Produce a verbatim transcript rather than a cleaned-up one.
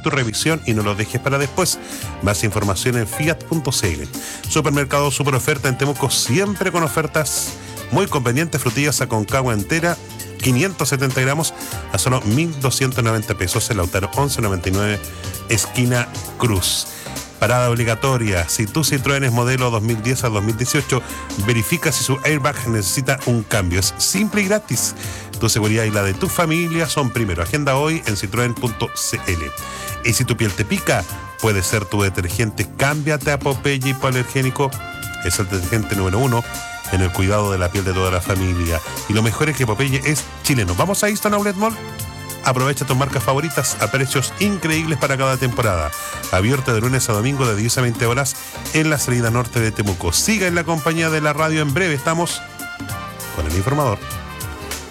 tu revisión y no lo dejes para después. Más información en fiat punto c l. Supermercado Super Oferta en Temuco, siempre con ofertas muy convenientes. Frutillas Aconcagua entera, quinientos setenta gramos a solo mil doscientos noventa pesos. En Lautaro once noventa y nueve, esquina Cruz. Parada obligatoria. Si tu Citroën es modelo dos mil diez a dos mil dieciocho, verifica si su airbag necesita un cambio. Es simple y gratis. Tu seguridad y la de tu familia son primero. Agenda hoy en citroen punto c l. Y si tu piel te pica, puede ser tu detergente. Cámbiate a Popeye Hipoalergénico. Es el detergente número uno en el cuidado de la piel de toda la familia. Y lo mejor es que Popeye es chileno. ¿Vamos a Easton Outlet Mall? Aprovecha tus marcas favoritas a precios increíbles para cada temporada. Abierto de lunes a domingo de diez a veinte horas en la salida norte de Temuco. Siga en la compañía de la radio. En breve estamos con el informador.